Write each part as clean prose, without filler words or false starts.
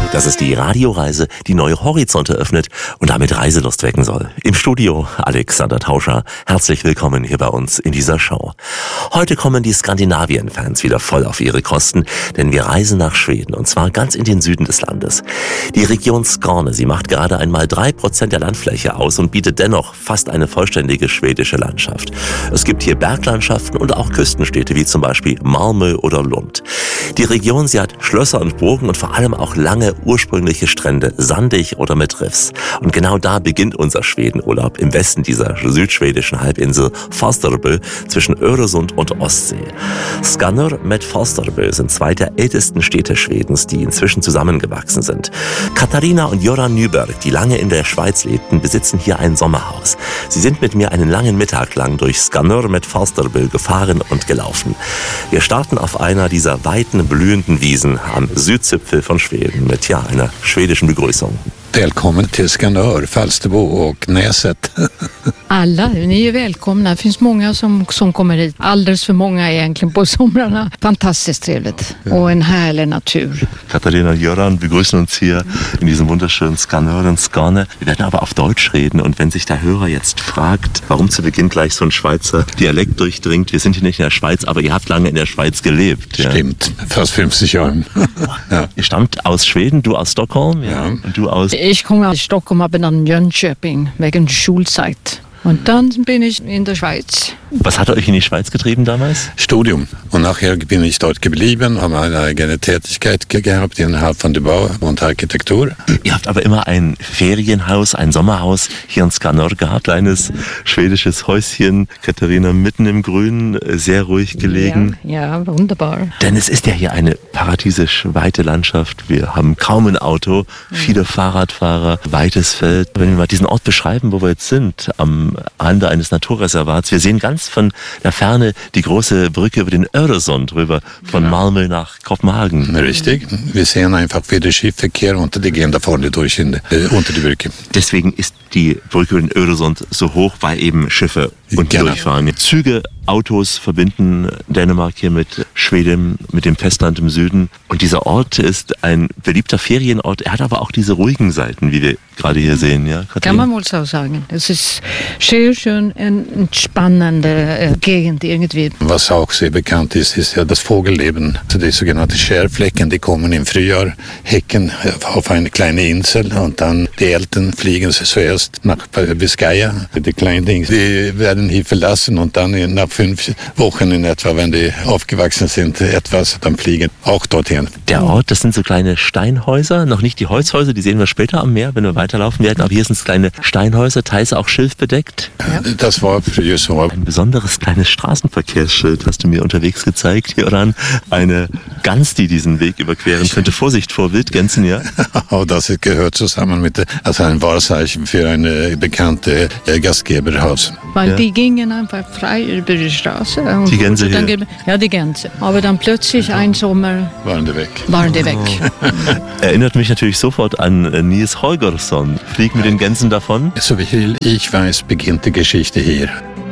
Das ist die Radioreise, die neue Horizonte öffnet und damit Reiselust wecken soll. Im Studio Alexander Tauscher. Herzlich willkommen hier bei uns in dieser Show. Heute kommen die Skandinavien-Fans wieder voll auf ihre Kosten, denn wir reisen nach Schweden und zwar ganz in den Süden des Landes. Die Region Skåne, sie macht gerade einmal 3% der Landfläche aus und bietet dennoch fast eine vollständige schwedische Landschaft. Es gibt hier Berglandschaften und auch Küstenstädte wie zum Beispiel Malmö oder Lund. Die Region, sie hat Schlösser und Burgen und vor allem auch lange ursprüngliche Strände, sandig oder mit Riffs. Und genau da beginnt unser Schwedenurlaub im Westen dieser südschwedischen Halbinsel Falsterbo zwischen Öresund und Ostsee. Skanör mit Falsterbo sind zwei der ältesten Städte Schwedens, die inzwischen zusammengewachsen sind. Katharina und Göran Nyberg, die lange in der Schweiz lebten, besitzen hier ein Sommerhaus. Sie sind mit mir einen langen Mittag lang durch Skanör mit Falsterbo gefahren und gelaufen. Wir starten auf einer dieser weiten, blühenden Wiesen am Südzipfel von Schweden mit einer schwedischen Begrüßung. Välkommen till Skanör, Falsterbo och Näset. Alla, ni är välkomna. Det finns många som kommer hit. Alldeles för många egentligen på somrarna. Fantastiskt trevligt. Och en härlig natur. Katharina und Göran begrüßen uns hier in diesem wunderschönen Skanör in Skåne. Wir werden aber auf Deutsch reden und wenn sich der Hörer jetzt fragt, warum zu Beginn gleich so ein Schweizer Dialekt durchdringt, wir sind hier nicht in der Schweiz, aber ihr habt lange in der Schweiz gelebt. Ja. Stimmt, fast 50 Jahre. Ja. Ihr stammt aus Schweden, du aus Stockholm, ja. Und du aus... Ich komme aus Stockholm, aber dann Jönköping wegen Schulzeit. Und dann bin ich in der Schweiz. Was hat euch in die Schweiz getrieben damals? Studium. Und nachher bin ich dort geblieben, habe eine eigene Tätigkeit gehabt innerhalb von der Bau- und Architektur. Ihr habt aber immer ein Ferienhaus, ein Sommerhaus hier in Skanör gehabt, kleines schwedisches Häuschen. Katharina mitten im Grün, sehr ruhig gelegen. Ja, wunderbar. Denn es ist ja hier eine paradiesisch weite Landschaft. Wir haben kaum ein Auto, viele Fahrradfahrer, weites Feld. Wenn wir mal diesen Ort beschreiben, wo wir jetzt sind, am Rande eines Naturreservats. Wir sehen ganz von der Ferne die große Brücke über den Öresund rüber, von Malmö nach Kopenhagen. Richtig. Wir sehen einfach, wie der Schiffverkehr und die gehen da vorne durch unter die Brücke. Deswegen ist die Brücke über den Öresund so hoch, weil eben Schiffe unten durchfahren. Züge, Autos verbinden Dänemark hier mit Schweden, mit dem Festland im Süden. Und dieser Ort ist ein beliebter Ferienort. Er hat aber auch diese ruhigen Seiten, wie wir gerade hier sehen. Ja, kann man wohl so sagen. Es ist sehr schön, eine entspannende Gegend irgendwie. Was auch sehr bekannt ist, ist ja das Vogelleben. Die sogenannten Skärfläcken, die kommen im Frühjahr, häcken auf eine kleine Insel und dann die Eltern fliegen zuerst nach Biscaya. Die kleinen Dinge, die werden hier verlassen und dann nach 5 Wochen in etwa, wenn die aufgewachsen sind, dann fliegen auch dorthin. Der Ort, das sind so kleine Steinhäuser, noch nicht die Holzhäuser, die sehen wir später am Meer, wenn wir weiterlaufen werden, aber hier sind es kleine Steinhäuser, teils auch schilfbedeckt. Ja. Das war früher so. Ein besonderes kleines Straßenverkehrsschild hast du mir unterwegs gezeigt, Göran. Eine Gans, die diesen Weg überqueren könnte. Vorsicht vor Wildgänsen, ja? Oh, das gehört zusammen mit ein Wahrzeichen für ein bekanntes Gastgeberhaus. Weil die gingen einfach frei über die Straße. Die Gänse hier? Ja, die Gänse. Aber dann plötzlich ein Sommer waren die weg. Erinnert mich natürlich sofort an Nils Holgersson. Flieg mit den Gänsen davon. So wie ich weiß, beginnt die Geschichte hier.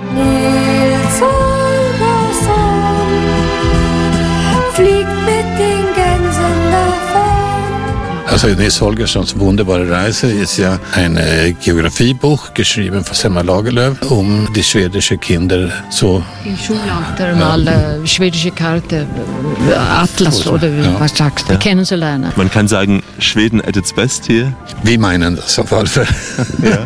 Nils Holgersson fliegt mit den Gänsen davon. Also Nils Holgerssons wunderbare Reise ist ja ein Geografiebuch geschrieben von Selma Lagerlöf die schwedische Kinder so. In Schulalter mal schwedische Karte, Atlas oder was sagst du, kennenzulernen. Man kann sagen, Schweden at its best hier. Wir meinen das auf alle Fälle. Ja.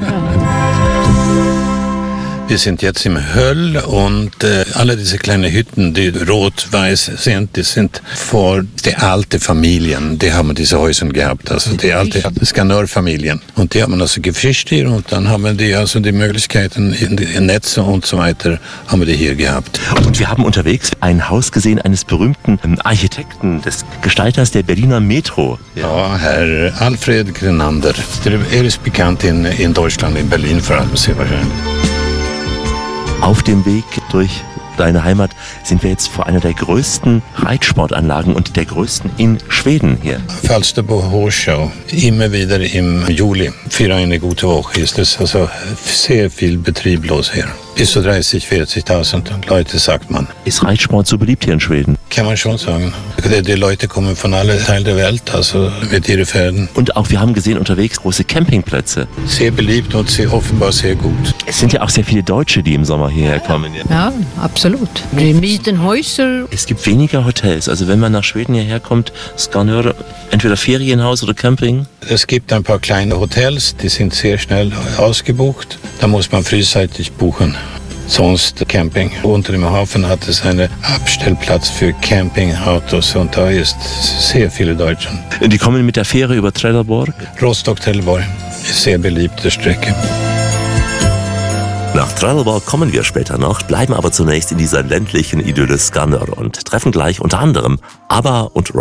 Wir sind jetzt im Höll und alle diese kleinen Hütten, die rot-weiß sind, die sind vor die alte Familien. Die haben diese Häuser gehabt, also die alte Skanör-Familien. Und die haben also gefischt hier und dann haben die also die Möglichkeiten in Netze und so weiter haben wir die hier gehabt. Und wir haben unterwegs ein Haus gesehen eines berühmten Architekten, des Gestalters der Berliner Metro. Ja, Herr Alfred Grenander. Er ist bekannt in Deutschland, in Berlin vor allem sehr wahrscheinlich. Auf dem Weg durch deine Heimat sind wir jetzt vor einer der größten Reitsportanlagen und der größten in Schweden hier. Falsterbo Horse immer wieder im Juli. Für eine gute Woche ist es also sehr viel Betrieb los hier. Bis zu 30.000, 40.000 Leute, sagt man. Ist Reitsport so beliebt hier in Schweden? Kann man schon sagen. Die Leute kommen von allen Teilen der Welt, also mit ihren Pferden. Und auch, wir haben gesehen, unterwegs große Campingplätze. Sehr beliebt und offenbar sehr gut. Es sind ja auch sehr viele Deutsche, die im Sommer hierher kommen. Ja, absolut. Die mieten Häuser. Es gibt weniger Hotels. Also wenn man nach Schweden hierher kommt, Skanör, entweder Ferienhaus oder Camping. Es gibt ein paar kleine Hotels, die sind sehr schnell ausgebucht. Da muss man frühzeitig buchen. Sonst Camping. Unter dem Hafen hat es einen Abstellplatz für Campingautos und da ist sehr viele Deutsche. Die kommen mit der Fähre über Trelleborg. Rostock-Trelleborg ist sehr beliebte Strecke. Nach Trelleborg kommen wir später noch, bleiben aber zunächst in dieser ländlichen Idylle Skanör und treffen gleich unter anderem ABBA und